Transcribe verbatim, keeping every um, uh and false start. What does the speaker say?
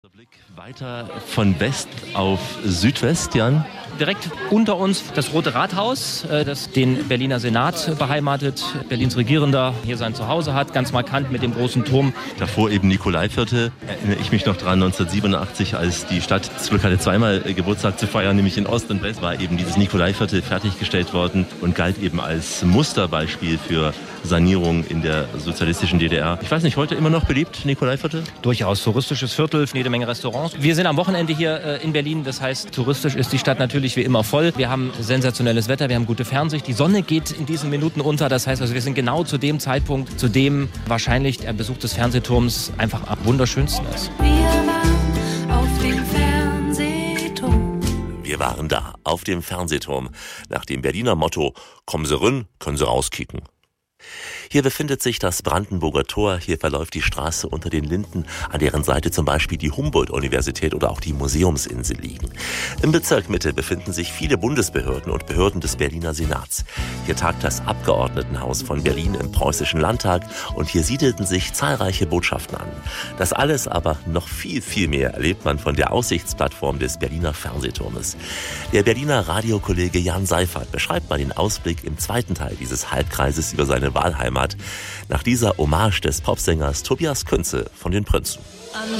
Blick weiter von West auf Südwest, Jan. Direkt unter uns das Rote Rathaus, das den Berliner Senat beheimatet, Berlins Regierender hier sein Zuhause hat, ganz markant mit dem großen Turm. Davor eben Nikolaiviertel, erinnere ich mich noch dran, neunzehnhundertsiebenundachtzig, als die Stadt zum Glück hatte zweimal Geburtstag zu feiern, nämlich in Ost und West, war eben dieses Nikolaiviertel fertiggestellt worden und galt eben als Musterbeispiel für Sanierung in der sozialistischen D D R. Ich weiß nicht, heute immer noch beliebt, Nikolaiviertel? Durchaus touristisches Viertel, jede Menge Restaurants. Wir sind am Wochenende hier äh, in Berlin, das heißt, touristisch ist die Stadt natürlich wie immer voll. Wir haben sensationelles Wetter, wir haben gute Fernsicht. Die Sonne geht in diesen Minuten unter, das heißt, also wir sind genau zu dem Zeitpunkt, zu dem wahrscheinlich der Besuch des Fernsehturms einfach am wunderschönsten ist. Wir waren auf dem Fernsehturm. Wir waren da, auf dem Fernsehturm, nach dem Berliner Motto, kommen Sie rein, können Sie rauskicken. Hier befindet sich das Brandenburger Tor, hier verläuft die Straße unter den Linden, an deren Seite zum Beispiel die Humboldt-Universität oder auch die Museumsinsel liegen. Im Bezirk Mitte befinden sich viele Bundesbehörden und Behörden des Berliner Senats. Hier tagt das Abgeordnetenhaus von Berlin im Preußischen Landtag und hier siedelten sich zahlreiche Botschaften an. Das alles, aber noch viel, viel mehr erlebt man von der Aussichtsplattform des Berliner Fernsehturmes. Der Berliner Radiokollege Jan Seifert beschreibt mal den Ausblick im zweiten Teil dieses Halbkreises über seine Wahlheimat nach dieser Hommage des Popsängers Tobias Künze von den Prinzen.